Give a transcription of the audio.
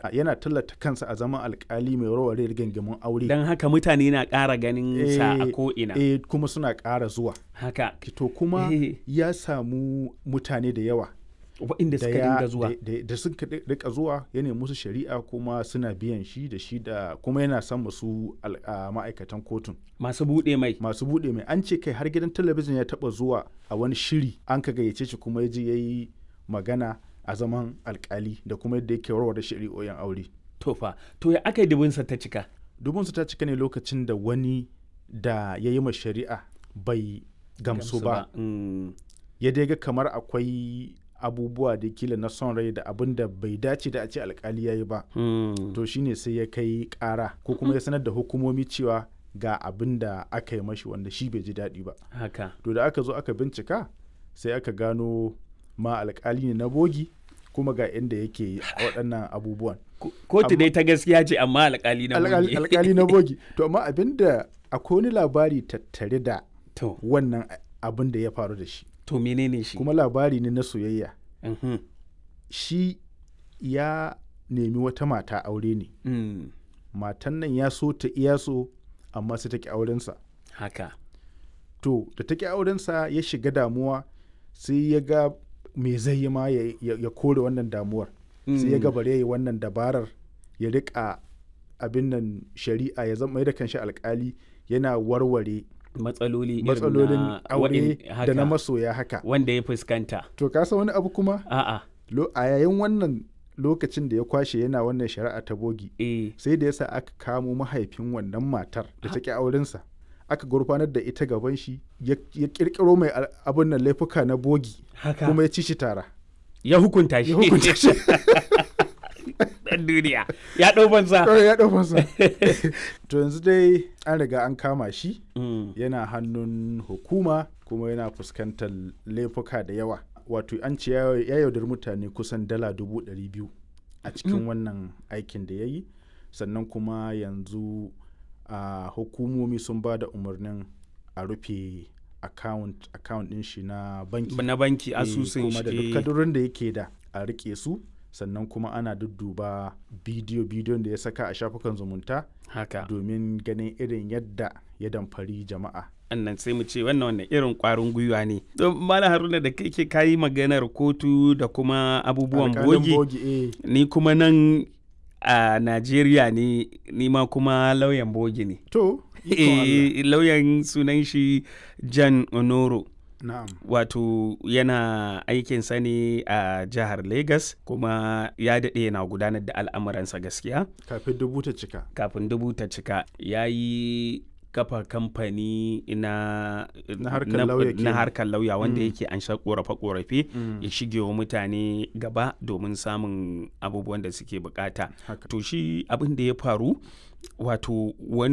yana tallata kansa a zaman alkali mai warware rigingimun aure. Don haka mutane na ƙara ganin sa a ko'ina. Kuma suna ƙara zuwa. Haka. To kuma ya samu mutane da yawa. Waɗanda suka dinga zuwa. Da suka rika zuwa ya nemi musu shari'a kuma suna biyan shi da kuma yana son musu ma'aikatan kotun. Masu buɗe mai. An ce kai har gidan talabijin ya taɓa zuwa a wani shiri an ka gayyace shi kuma ya je ya yi magana a zaman alkali da kuma yadda yake warware shari'o'in aure. To ya aka yi dubinsa ta cika? Dubinsa ta cika ne lokacin da wani da ya yi ma shari'a bai gamsu ba. Ya dai ga kamar akwai abubuwa da kila na son rai da abin da bai dace da a ce alkali ya yi ba. To shine sai ya kai ƙara ko kuma ya sanar da hukumomi cewa ga abin da aka yi mashi wanda shi bai ji daɗi ba. Haka. To da aka zo aka bincika sai aka gano ma alkali ne na bogi kuma ga inda yake waɗannan abubuwan. Kotu dai ta gaskiya ce amma alkali na bogi. Alkali na bogi. To amma abin da akwai wani labari tattare da wannan abin da ya faru da shi. To menene shi? Kuma labari ne na soyayya. Shi ya nemi wata mata aure ne. Matan nan ya so ta iya so amma sai ta ki aurensa. Haka. To da ta ki aurensa ya shiga damuwa sai ya ga me zai yi ma ya kore wannan damuwar. Sai ya ga bare ya yi wannan dabarar ya riƙa abin nan shari'a ya zama da kanshi alkali yana warware matsalolin aure da na masoya haka wanda ya fuskanta. To ka san wani abu kuma? A'a. A yayin wannan lokacin da ya kwashe yana wannan shari'a ta bogi sai da yasa aka kamo mahaifin wannan matar da ta ki aurensa aka gurfanar da ita gaban shi ya kirkiro mai abin nan laifuka na bogi kuma ya ci shi tara. Ya hukunta shi. Dan duniya ya ɗau fansa. To yanzu dai an riga an kama shi yana hannun hukuma kuma yana fuskantar laifuka da yawa. Wato an ce ya yaudar mutane kusan $200,000 a cikin wannan aikin da ya yi. Sannan kuma yanzu hukumomi sun ba da umarnin a rufe account ɗin shi na banki. Asusun shi. Kuma da duk kadurin da yake da a rike su. Sannan kuma ana dudduba bidiyon da ya saka a shafukan zumunta domin ganin irin yadda ya damfari jama'a. Annan sai mu ce wannan irin ƙwarin gwiwa ne. Malam Haruna da kai kayi maganar kotu da kuma abubuwan bogi. Ni kuma nan a Najeriya ne, ni ma kuma lauyan bogi ne. To, lauyan sunan shi Jan Onoro. Na'am. Wato yana aikinsa ne a jihar Legas kuma ya daɗe yana gudanar da al'amuransa gaskiya. Kafin dubu ta cika. Ya yi kafa kamfani na harkar lauya wanda yake an sha ƙorafe-ƙorafe ya shige wa mutane gaba domin samun abubuwan da suke bukata. To shi abin da ya faru wato wani